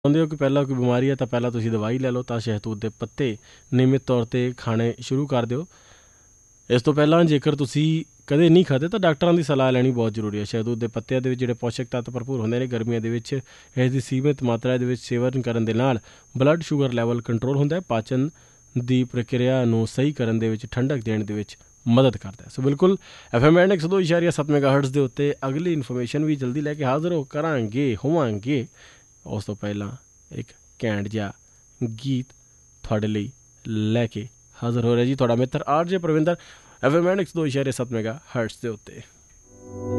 ਚਾਹੁੰਦੇ ਹੋ ਕਿ ਪਹਿਲਾਂ ਕੋਈ ਬਿਮਾਰੀ ਹੈ ਤਾਂ ਪਹਿਲਾਂ ਤੁਸੀਂ ਦਵਾਈ ਲੈ ਲਓ, ਤਾਂ ਸ਼ਹਿਤੂਤ ਦੇ ਪੱਤੇ ਨਿਯਮਿਤ ਤੌਰ 'ਤੇ ਖਾਣੇ ਸ਼ੁਰੂ ਕਰ ਦਿਓ। ਇਸ ਤੋਂ ਪਹਿਲਾਂ ਜੇਕਰ ਤੁਸੀਂ ਕਦੇ ਨਹੀਂ ਖਾਦੇ ਤਾਂ ਡਾਕਟਰਾਂ ਦੀ ਸਲਾਹ ਲੈਣੀ ਬਹੁਤ ਜ਼ਰੂਰੀ ਹੈ। ਸ਼ਹਿਤੂਤ ਦੇ ਪੱਤਿਆਂ ਦੇ ਵਿੱਚ ਜਿਹੜੇ ਪੋਸ਼ਕ ਤੱਤ ਭਰਪੂਰ ਹੁੰਦੇ ਨੇ, ਗਰਮੀਆਂ ਦੇ ਵਿੱਚ ਇਸ ਦੀ ਸੀਮਿਤ ਮਾਤਰਾ ਦੇ ਵਿੱਚ ਸੇਵਨ ਕਰਨ ਦੇ ਨਾਲ ਬਲੱਡ ਸ਼ੂਗਰ ਲੈਵਲ ਕੰਟਰੋਲ ਹੁੰਦਾ ਹੈ, ਪਾਚਨ ਦੀ ਪ੍ਰਕਿਰਿਆ ਨੂੰ ਸਹੀ ਕਰਨ ਦੇ ਵਿੱਚ, ਠੰਡਕ ਦੇਣ ਦੇ ਵਿੱਚ ਮਦਦ ਕਰਦਾ ਹੈ। ਸੋ ਬਿਲਕੁਲ FM 102.7 ਮੈਗਾਹਰਟਜ਼ ਦੇ ਉੱਤੇ ਅਗਲੀ ਇਨਫੋਰਮੇਸ਼ਨ ਵੀ ਜਲਦੀ ਲੈ ਕੇ ਹਾਜ਼ਰ ਹੋਵਾਂਗੇ। ਉਸ ਤੋਂ ਪਹਿਲਾਂ ਇੱਕ ਘੈਂਟ ਜਿਹਾ ਗੀਤ ਤੁਹਾਡੇ ਲਈ ਲੈ ਕੇ ਹਾਜ਼ਰ ਹੋ ਰਿਹਾ ਜੀ, ਤੁਹਾਡਾ ਮਿੱਤਰ RJ ਪ੍ਰਵਿੰਦਰ FM 102.7 ਮੈਗਾਹਰਟਜ਼ ਦੇ ਉੱਤੇ।